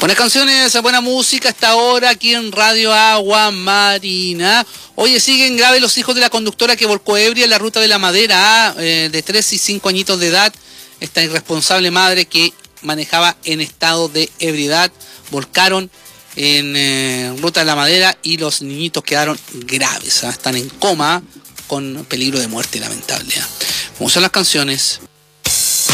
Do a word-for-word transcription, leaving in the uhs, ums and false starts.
Buenas canciones, buena música hasta ahora aquí en Radio Agua Marina. Oye, siguen graves los hijos de la conductora que volcó ebria en la ruta de la Madera, eh, de tres y cinco añitos de edad. Esta irresponsable madre que manejaba en estado de ebriedad, volcaron en eh, ruta de la Madera y los niñitos quedaron graves, ¿eh? Están en coma con peligro de muerte lamentable. ¿Eh? Como son las canciones,